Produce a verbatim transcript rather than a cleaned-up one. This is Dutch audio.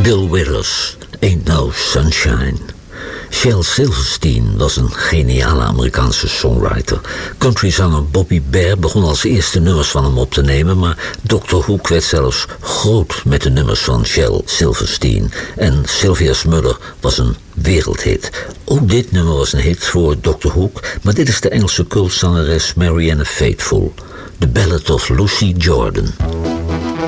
Bill Withers, Ain't No Sunshine. Shel Silverstein was een geniale Amerikaanse songwriter. Countryzanger Bobby Bare begon als eerste nummers van hem op te nemen, maar doctor Hook werd zelfs groot met de nummers van Shel Silverstein. En Sylvia Smother was een wereldhit. Ook dit nummer was een hit voor doctor Hook, maar dit is de Engelse cultzangeres Marianne Faithfull. The Ballad of Lucy Jordan.